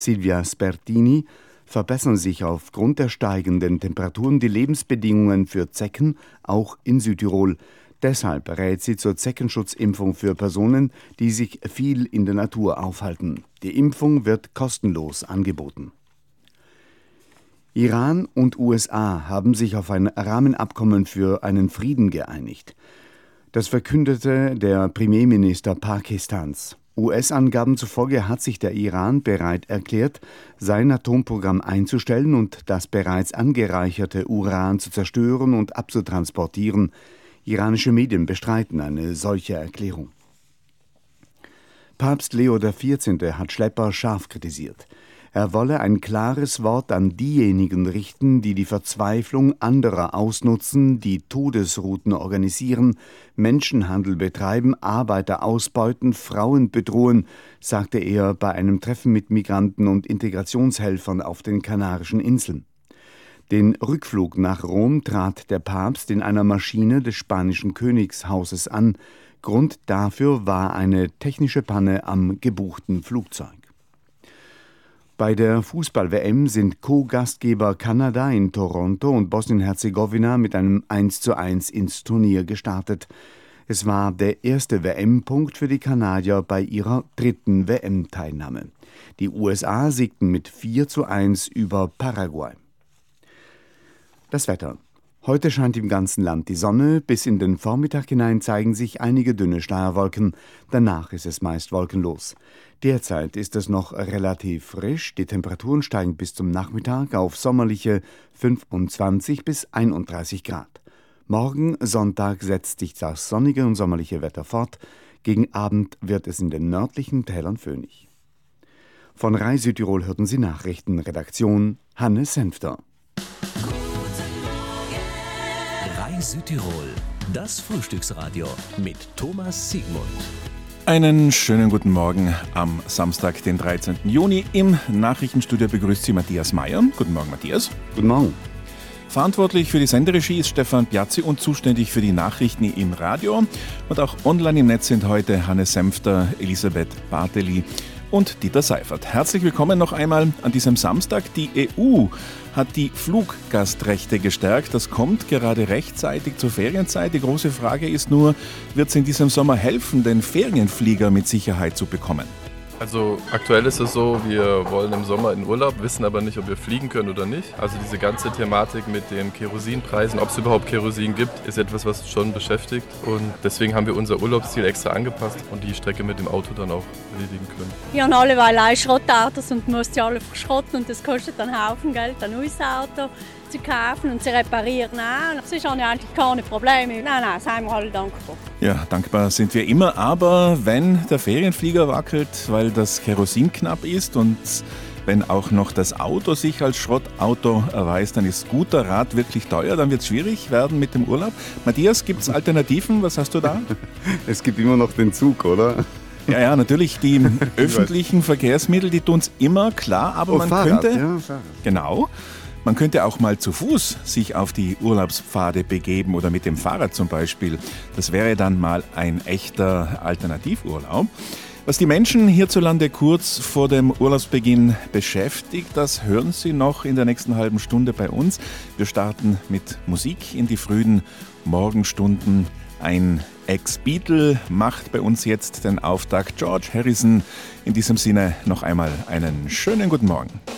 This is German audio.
Silvia Spertini, verbessern sich aufgrund der steigenden Temperaturen die Lebensbedingungen für Zecken, auch in Südtirol. Deshalb rät sie zur Zeckenschutzimpfung für Personen, die sich viel in der Natur aufhalten. Die Impfung wird kostenlos angeboten. Iran und USA haben sich auf ein Rahmenabkommen für einen Frieden geeinigt. Das verkündete der Premierminister Pakistans. US-Angaben zufolge hat sich der Iran bereit erklärt, sein Atomprogramm einzustellen und das bereits angereicherte Uran zu zerstören und abzutransportieren. Iranische Medien bestreiten eine solche Erklärung. Papst Leo XIV. Hat Schlepper scharf kritisiert. Er wolle ein klares Wort an diejenigen richten, die die Verzweiflung anderer ausnutzen, die Todesrouten organisieren, Menschenhandel betreiben, Arbeiter ausbeuten, Frauen bedrohen, sagte er bei einem Treffen mit Migranten und Integrationshelfern auf den Kanarischen Inseln. Den Rückflug nach Rom trat der Papst in einer Maschine des spanischen Königshauses an. Grund dafür war eine technische Panne am gebuchten Flugzeug. Bei der Fußball-WM sind Co-Gastgeber Kanada in Toronto und Bosnien-Herzegowina mit einem 1:1 ins Turnier gestartet. Es war der erste WM-Punkt für die Kanadier bei ihrer dritten WM-Teilnahme. Die USA siegten mit 4:1 über Paraguay. Das Wetter. Heute scheint im ganzen Land die Sonne, bis in den Vormittag hinein zeigen sich einige dünne Schleierwolken, danach ist es meist wolkenlos. Derzeit ist es noch relativ frisch, die Temperaturen steigen bis zum Nachmittag auf sommerliche 25 bis 31 Grad. Morgen, Sonntag, setzt sich das sonnige und sommerliche Wetter fort, gegen Abend wird es in den nördlichen Tälern föhnig. Von Rai Südtirol hörten Sie Nachrichten, Redaktion Hannes Senfter. Südtirol, das Frühstücksradio mit Thomas Siegmund. Einen schönen guten Morgen am Samstag, den 13. Juni. Im Nachrichtenstudio begrüßt Sie Matthias Mayer. Guten Morgen, Matthias. Guten Morgen. Verantwortlich für die Senderegie ist Stefan Piazzi und zuständig für die Nachrichten im Radio. Und auch online im Netz sind heute Hannes Senfter, Elisabeth Barteli und Dieter Seifert. Herzlich willkommen noch einmal an diesem Samstag. Die EU hat die Fluggastrechte gestärkt. Das kommt gerade rechtzeitig zur Ferienzeit. Die große Frage ist nur, wird es in diesem Sommer helfen, den Ferienflieger mit Sicherheit zu bekommen? Also aktuell ist es so, wir wollen im Sommer in Urlaub, wissen aber nicht, ob wir fliegen können oder nicht. Also diese ganze Thematik mit den Kerosinpreisen, ob es überhaupt Kerosin gibt, ist etwas, was uns schon beschäftigt. Und deswegen haben wir unser Urlaubsziel extra angepasst und die Strecke mit dem Auto dann auch erledigen können. Wir haben alle allein Schrottautos und mussten die alle verschrotten und das kostet dann einen Haufen Geld, ein neues Auto zu kaufen und zu reparieren. Das ist eigentlich keine Probleme. Nein, seien wir alle dankbar. Ja, dankbar sind wir immer, aber wenn der Ferienflieger wackelt, weil das Kerosin knapp ist und wenn auch noch das Auto sich als Schrottauto erweist, dann ist guter Rat wirklich teuer, dann wird es schwierig werden mit dem Urlaub. Matthias, gibt es Alternativen? Was hast du da? Es gibt immer noch den Zug, oder? Ja, natürlich, die öffentlichen Verkehrsmittel, die tun es immer, klar, aber man Fahrrad, könnte... Ja, Fahrrad. Genau. Man könnte auch mal zu Fuß sich auf die Urlaubspfade begeben oder mit dem Fahrrad zum Beispiel. Das wäre dann mal ein echter Alternativurlaub. Was die Menschen hierzulande kurz vor dem Urlaubsbeginn beschäftigt, das hören Sie noch in der nächsten halben Stunde bei uns. Wir starten mit Musik in die frühen Morgenstunden. Ein Ex-Beatle macht bei uns jetzt den Auftakt, George Harrison. In diesem Sinne noch einmal einen schönen guten Morgen.